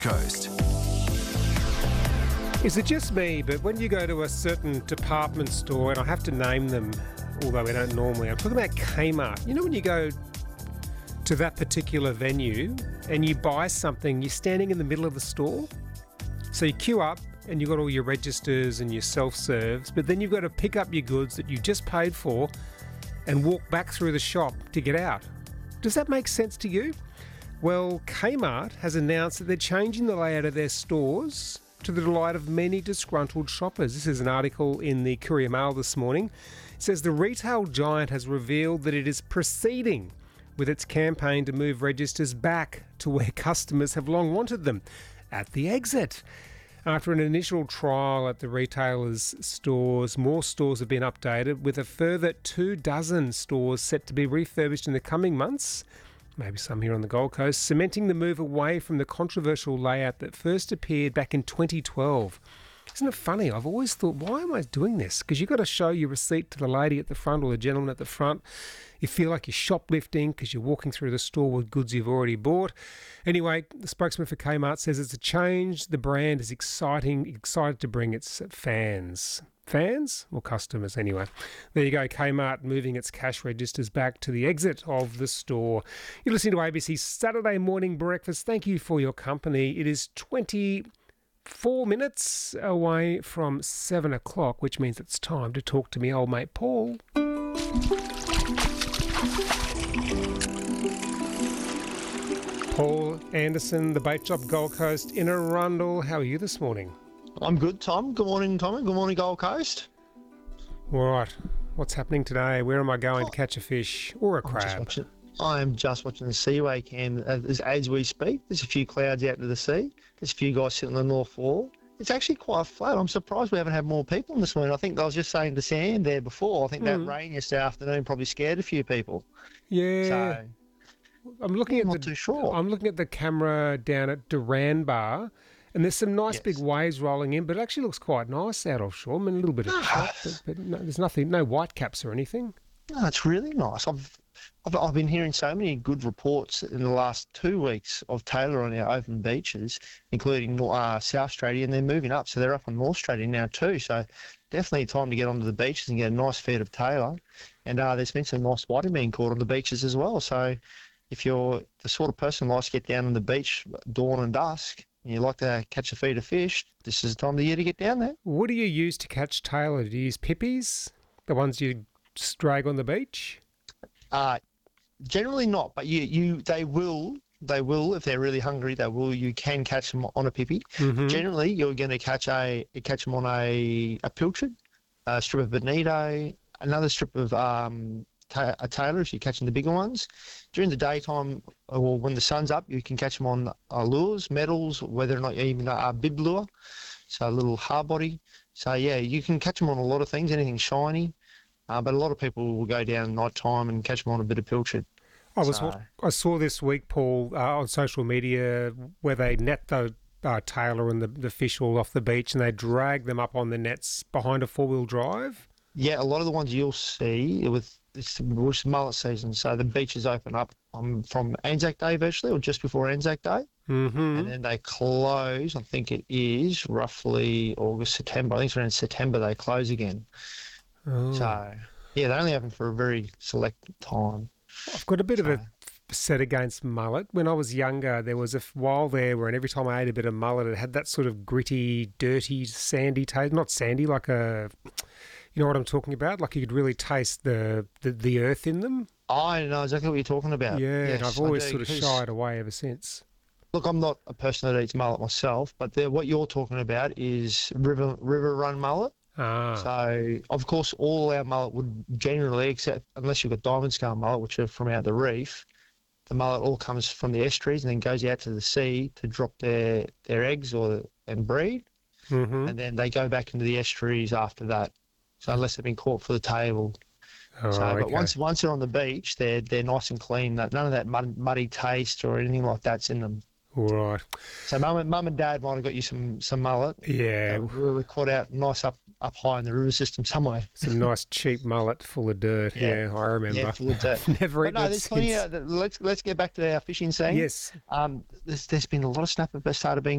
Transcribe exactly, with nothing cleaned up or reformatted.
Coast. Is it just me, but when you go to a certain department store, and I have to name them, although we don't normally, I'm talking about Kmart. You know when you go to that particular venue and you buy something, you're standing in the middle of the store? So you queue up and you've got all your registers and your self-serves, but then you've got to pick up your goods that you just paid for and walk back through the shop to get out. Does that make sense to you? Well, Kmart has announced that they're changing the layout of their stores to the delight of many disgruntled shoppers. This is an article in the Courier Mail this morning. It says the retail giant has revealed that it is proceeding with its campaign to move registers back to where customers have long wanted them, at the exit. After an initial trial at the retailer's stores, more stores have been updated, with a further two dozen stores set to be refurbished in the coming months, maybe some here on the Gold Coast, cementing the move away from the controversial layout that first appeared back in twenty twelve. Isn't it funny? I've always thought, why am I doing this? Because you've got to show your receipt to the lady at the front or the gentleman at the front. You feel like you're shoplifting because you're walking through the store with goods you've already bought. Anyway, the spokesman for Kmart says it's a change the brand is exciting, excited to bring its fans. Fans? Or customers, anyway. There you go, Kmart moving its cash registers back to the exit of the store. You're listening to A B C's Saturday Morning Breakfast. Thank you for your company. It is twenty-four minutes away from seven o'clock, which means it's time to talk to me old mate Paul. Paul Anderson, the Bait Shop Gold Coast in Arundel. How are you this morning? I'm good, Tom. Good morning, Tommy. Good morning, Gold Coast. All right. What's happening today? Where am I going oh, to catch a fish or a I'm crab? Just watching, I am just watching the Seaway cam as, as we speak. There's a few clouds out to the sea. There's a few guys sitting on the North Wall. It's actually quite flat. I'm surprised we haven't had more people this morning. I think I was just saying to Sam there before, I think mm. that rain yesterday afternoon probably scared a few people. Yeah. So, I'm looking I'm at not the, too sure. I'm looking at the camera down at Duran Bar, and there's some nice yes. big waves rolling in, but it actually looks quite nice out offshore. I mean, a little bit of chop, but, but no, there's nothing, no white caps or anything. No, it's really nice. I've, I've I've been hearing so many good reports in the last two weeks of Taylor on our open beaches, including uh, South Australia, and they're moving up, so they're up on North Australia now too. So definitely time to get onto the beaches and get a nice feed of Taylor. And uh, there's been some nice whiting being caught on the beaches as well. So if you're the sort of person who likes to get down on the beach dawn and dusk, and you like to catch a feed of fish, this is the time of the year to get down there. What do you use to catch Taylor? Do you use pippies, the ones you just drag on the beach? Uh, generally not, but you, you they will, they will, if they're really hungry, they will, you can catch them on a pippy. Mm-hmm. Generally, you're going to catch a catch them on a, a pilchard, a strip of bonito, another strip of um, ta- a Taylor if you're catching the bigger ones. During the daytime, or when the sun's up, you can catch them on uh, lures, metals, whether or not even a uh, bib lure, so a little hard body. So yeah, you can catch them on a lot of things, anything shiny. Uh, but a lot of people will go down night time and catch them on a bit of pilchard. I was so, I saw this week, Paul, uh, on social media where they net the uh, Taylor and the, the fish all off the beach and they drag them up on the nets behind a four-wheel drive. Yeah, a lot of the ones you'll see with it's the mullet season, so the beaches open up um, from Anzac Day virtually, or just before Anzac Day, mm-hmm. and then they close. I think it is roughly August, September. I think it's around September they close again. Oh. So yeah, they only open for a very select time. I've got a bit so. of a set against mullet. When I was younger, there was a while there where every time I ate a bit of mullet, it had that sort of gritty, dirty, sandy taste. Not sandy, like a... You know what I'm talking about? Like you could really taste the, the, the earth in them. I know exactly what you're talking about. Yeah, yes, and I've always do, sort of shied away ever since. Look, I'm not a person that eats mullet myself, but what you're talking about is river river run mullet. Ah. So, of course, all our mullet would generally, except unless you've got diamond scale mullet, which are from out the reef, the mullet all comes from the estuaries and then goes out to the sea to drop their, their eggs or and breed, mm-hmm. and then they go back into the estuaries after that. So unless they've been caught for the table. Oh, so, okay. But once once they're on the beach, they're they're nice and clean. That none of that mud, muddy taste or anything like that's in them. All right. So mum and mum and dad might have got you some some mullet. Yeah. Uh, we were caught out nice up up high in the river system somewhere. Some nice cheap mullet full of dirt. Yeah, Yeah. I remember. Yeah, full of dirt. Never But eaten no, it there's plenty since. of, let's let's get back to our fishing scene. Yes. Um, there's there's been a lot of snapper started being